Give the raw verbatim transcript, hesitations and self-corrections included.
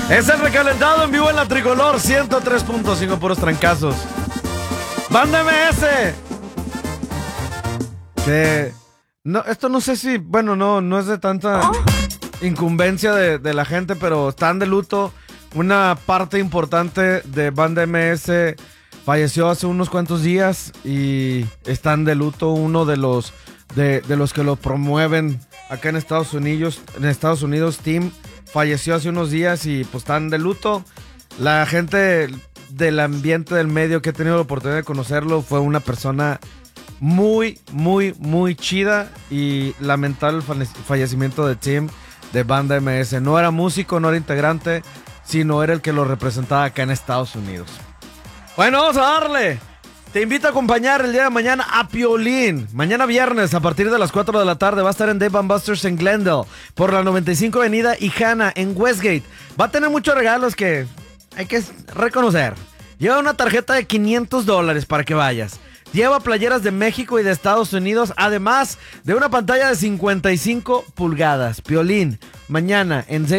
Es el recalentado en vivo en la Tricolor ciento tres punto cinco, puros trancazos. Banda M S. Que no, esto no sé si, bueno, no, no es de tanta incumbencia de, de la gente, pero están de luto. Una parte importante de Banda M S falleció hace unos cuantos días y están de luto. Uno de los de, de los que lo promueven acá en Estados Unidos, en Estados Unidos, Tim, falleció hace unos días y pues están de luto. La gente del ambiente del medio que he tenido la oportunidad de conocerlo fue una persona muy, muy, muy chida y lamentar el fallecimiento de Tim de Banda M S. No era músico, no era integrante, sino era el que lo representaba acá en Estados Unidos. Bueno, vamos a darle. Te invito a acompañar el día de mañana a Piolín. Mañana viernes a partir de las cuatro de la tarde va a estar en Dave and Buster's en Glendale por la noventa y cinco Avenida y Hanna en Westgate. Va a tener muchos regalos que hay que reconocer. Lleva una tarjeta de quinientos dólares para que vayas. Lleva playeras de México y de Estados Unidos, además de una pantalla de cincuenta y cinco pulgadas. Piolín, mañana en